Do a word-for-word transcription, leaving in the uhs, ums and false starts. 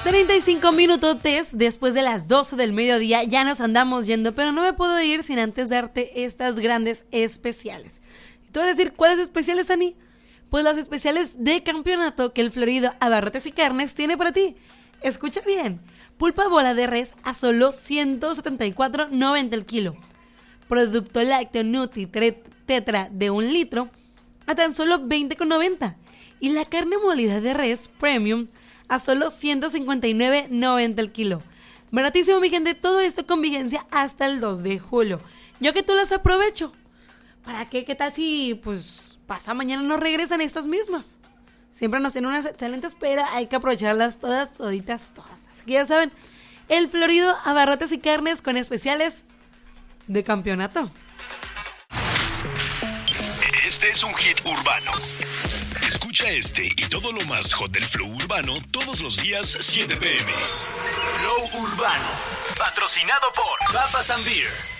treinta y cinco minutotes después de las doce del mediodía, ya nos andamos yendo, pero no me puedo ir sin antes darte estas grandes especiales. Y tú vas a decir, ¿cuáles especiales, Ani? Pues las especiales de campeonato que el Florido Abarrotes y Carnes tiene para ti. Escucha bien, pulpa bola de res a solo ciento setenta y cuatro noventa el kilo. Producto lácteo Nutri Tetra de un litro a tan solo veinte noventa. Y la carne molida de res Premium a solo ciento cincuenta y nueve noventa el kilo. Baratísimo, mi gente, todo esto con vigencia hasta el dos de julio. Yo que tú las aprovecho. ¿Para qué? ¿Qué tal si pues pasa mañana no regresan estas mismas? Siempre nos tienen unas excelentes, pero hay que aprovecharlas todas, toditas, todas. Así que ya saben, el Florido Abarrotes y Carnes con especiales de campeonato. Este es un hit urbano. Escucha este y todo lo más hot del flow urbano todos los días siete p m. Flow Urbano, patrocinado por Papas and Beer.